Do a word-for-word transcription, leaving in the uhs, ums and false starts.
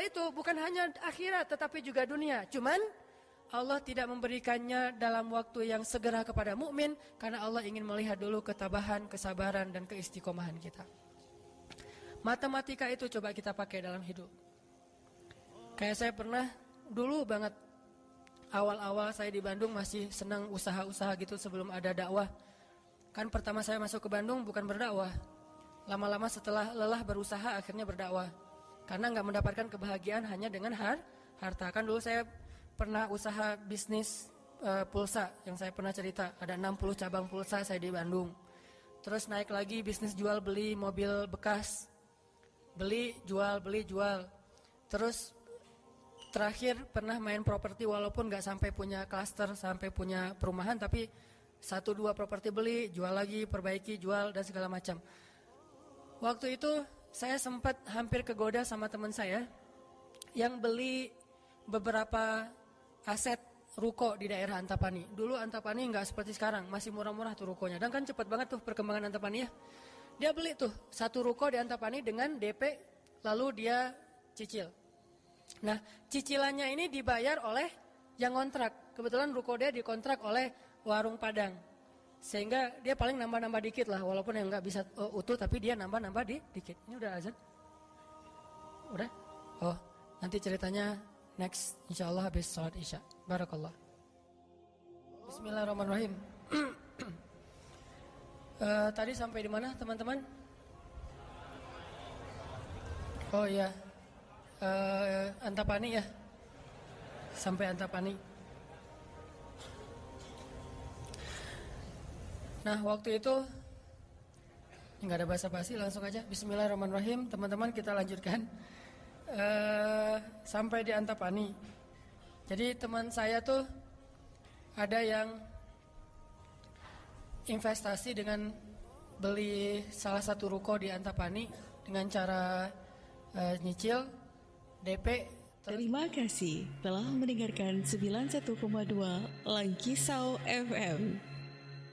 itu bukan hanya akhirat tetapi juga dunia. Cuman Allah tidak memberikannya dalam waktu yang segera kepada mukmin karena Allah ingin melihat dulu ketabahan, kesabaran dan keistiqomahan kita. Matematika itu coba kita pakai dalam hidup. Kayak saya pernah dulu banget awal-awal saya di Bandung masih senang usaha-usaha gitu sebelum ada dakwah. Kan pertama saya masuk ke Bandung bukan berdakwah. Lama-lama setelah lelah berusaha akhirnya berdakwah. Karena nggak mendapatkan kebahagiaan hanya dengan har harta. Kan dulu saya pernah usaha bisnis uh, pulsa yang saya pernah cerita. Ada enam puluh cabang pulsa saya di Bandung. Terus naik lagi bisnis jual beli mobil bekas. Beli, jual, beli, jual. Terus terakhir pernah main properti walaupun nggak sampai punya klaster, sampai punya perumahan. Tapi satu dua properti beli, jual lagi, perbaiki, jual dan segala macam. Waktu itu saya sempat hampir kegoda sama teman saya yang beli beberapa aset ruko di daerah Antapani. Dulu Antapani nggak seperti sekarang, masih murah-murah tuh rukonya. Dan kan cepat banget tuh perkembangan Antapani ya. Dia beli tuh satu ruko di Antapani dengan D P, lalu dia cicil. Nah, cicilannya ini dibayar oleh yang kontrak. Kebetulan ruko dia dikontrak oleh warung Padang. Sehingga dia paling nambah-nambah dikit lah, walaupun yang nggak bisa uh, utuh, tapi dia nambah-nambah di dikit. Ini udah azan? Udah? Oh, nanti ceritanya next, insya Allah habis sholat isya. Barakallah. Bismillahirrahmanirrahim. uh, Tadi sampai di mana teman-teman? Oh iya, uh, Antapani ya. Sampai Antapani. Nah waktu itu nggak ada basa-basi, langsung aja Bismillahirrahmanirrahim. Teman-teman kita lanjutkan uh, sampai di Antapani. Jadi teman saya tuh ada yang investasi dengan beli salah satu ruko di Antapani dengan cara uh, nyicil D P. Terima kasih telah mendengarkan sembilan puluh satu koma dua Langkisau F M.